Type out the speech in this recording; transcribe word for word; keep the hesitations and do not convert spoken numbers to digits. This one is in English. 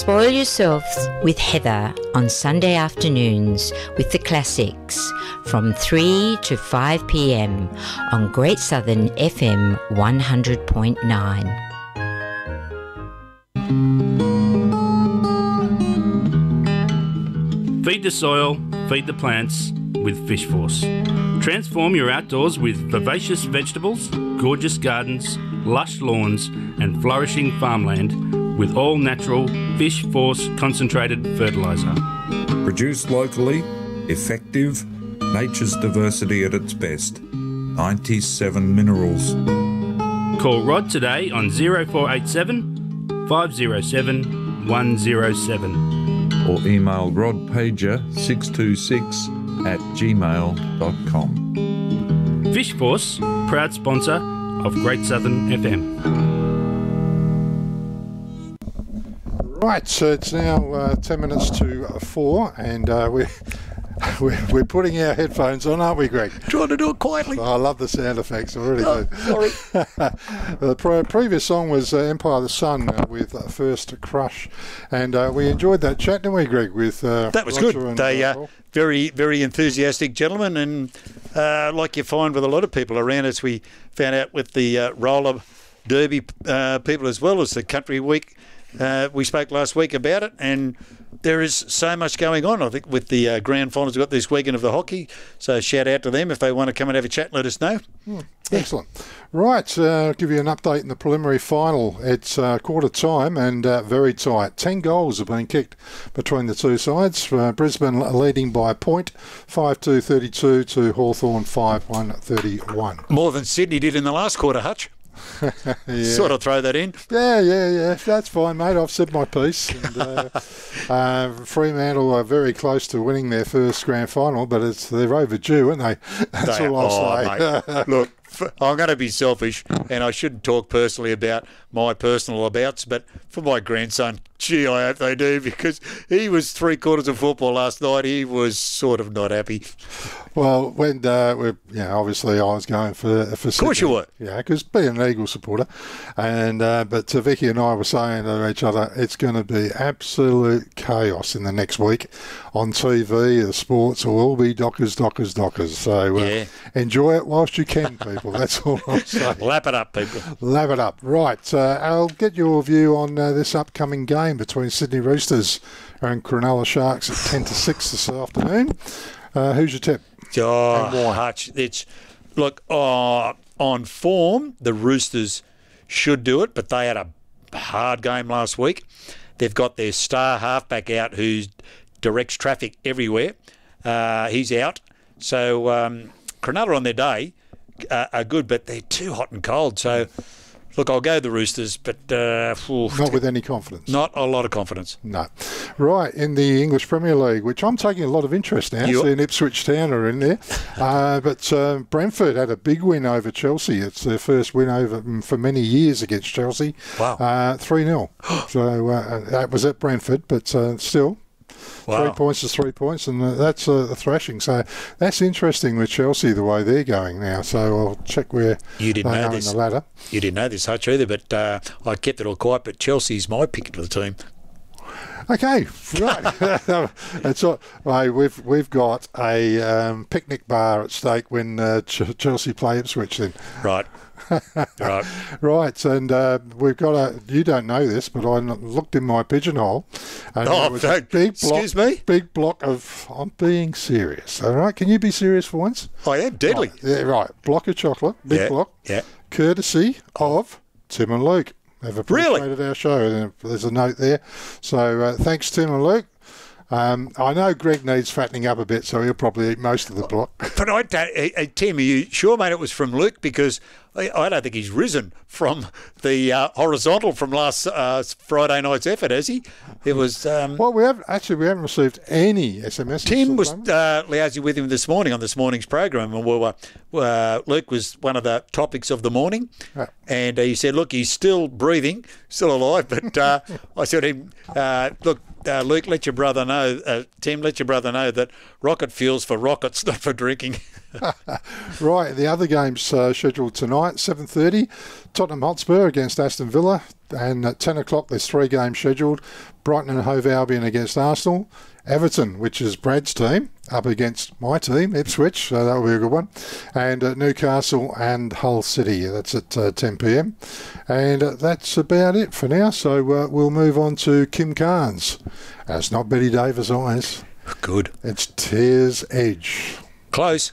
Spoil yourselves with Heather on Sunday afternoons with the classics from three to five p.m. on Great Southern F M one hundred point nine. Feed the soil, feed the plants with Fish Force. Transform your outdoors with vivacious vegetables, gorgeous gardens, lush lawns and flourishing farmland with all natural Fish Force concentrated fertiliser. Produced locally, effective, nature's diversity at its best. ninety-seven Minerals. Call Rod today on zero four eight seven, five zero seven, one zero seven. Or email rodpager six two six at gmail dot com. Fish Force, proud sponsor of Great Southern F M. Right, so it's now uh, ten minutes to four, and uh, we're, we're we're putting our headphones on, aren't we, Greg? Trying to do it quietly. Oh, I love the sound effects, I really Oh, do. sorry. The pre- previous song was uh, Empire of the Sun uh, with uh, First Crush, and uh, we enjoyed that chat, didn't we, Greg? With uh, That was Roger good. and, They uh, uh, very, very enthusiastic gentlemen, and uh, like you find with a lot of people around, as we found out with the uh, roller derby uh, people as well as the country week. Uh, we spoke last week about it, and there is so much going on. I think with the uh, grand finals we've got this weekend of the hockey, so shout out to them if they want to come and have a chat. Let us know. Hmm, excellent. Right, uh, I'll give you an update in the preliminary final. It's uh, quarter time and uh, very tight. Ten goals have been kicked between the two sides. Uh, Brisbane leading by a point, five two thirty-two to Hawthorn five one thirty-one. More than Sydney did in the last quarter, Hutch. Yeah. Sort of throw that in. Yeah, yeah, yeah. That's fine, mate. I've said my piece. And, uh, uh, Fremantle are very close to winning their first grand final, but it's they're overdue, aren't they? That's They all are- I'll oh, say. mate. Look, f- I'm going to be selfish, and I shouldn't talk personally about my personal abouts, but for my grandson, gee, I hope they do, because he was three quarters of football last night. He was sort of not happy. Well, when uh, we, yeah, obviously I was going for for. Of course you were. Yeah, because being an Eagle supporter, and uh, but uh, Vicky and I were saying to each other, it's going to be absolute chaos in the next week on T V. The sports will all be Dockers, Dockers, Dockers. So uh, Yeah. enjoy it whilst you can, people. That's all I'm saying. Lap it up, people. Lave it up. Right, uh, I'll get your view on uh, this upcoming game between Sydney Roosters and Cronulla Sharks at ten to six this afternoon. Uh, who's your tip? Oh, And why? Hutch, it's look uh, on form. The Roosters should do it, but they had a hard game last week. They've got their star halfback out who directs traffic everywhere. Uh, he's out, so um, Cronulla on their day uh, are good, but they're too hot and cold. So look, I'll go the Roosters, but uh, oof, Not with any confidence. not a lot of confidence. No. Right, in the English Premier League, which I'm taking a lot of interest now. You- Seeing Ipswich Town are in there. Uh, but uh, Brentford had a big win over Chelsea. It's their first win over mm, for many years against Chelsea. Wow. Uh, three nil. So uh, that was at Brentford, but uh, still. Wow. Three points is three points, and uh, that's uh, a thrashing. So that's interesting with Chelsea, the way they're going now. So I'll check where You didn't they know are this. in the ladder. You didn't know this, Hutch, either, but uh, I kept it all quiet. But Chelsea's my pick for the team. Okay, right. It's all, right, we've we've got a um, picnic bar at stake when uh, Ch- Chelsea play Ipswich. Then, Right. Right. right, and uh, we've got a. You don't know this, but I looked in my pigeonhole, and Oh, there was a don't- big block, excuse me? big block of. I'm being serious. All right, can you be serious for once? I am deadly. Right, yeah, right. Block of chocolate, big Yeah, block. yeah. Courtesy of Tim and Luke. They've Really? appreciated our show. And there's a note there. So uh, thanks, Tim and Luke. Um, I know Greg needs fattening up a bit, so he'll probably eat most of the block. But I don't, uh, uh, Tim, are you sure, mate, it was from Luke? Because I, I don't think he's risen from the uh, horizontal from last uh, Friday night's effort, has he? It was. Um, Well, we haven't actually we haven't received any S M Ss. Tim was at the moment. uh, lousy with him this morning on this morning's program, and we were, uh, Luke was one of the topics of the morning, Yeah. and uh, he said, "Look, he's still breathing, still alive." But uh, I said to him, uh, "Look, uh, Luke, let your brother know, uh, Tim, let your brother know that rocket fuel's for rockets, not for drinking. Right, the other games uh, scheduled tonight, seven thirty, Tottenham Hotspur against Aston Villa, and at ten o'clock there's three games scheduled, Brighton and Hove Albion against Arsenal, Everton, which is Brad's team, up against my team, Ipswich, so that will be a good one, and uh, Newcastle and Hull City, that's at uh, ten p.m. And uh, that's about it for now, so uh, we'll move on to Kim Carnes. That's not Betty Davis' eyes. Good. It's Tears Edge. Close.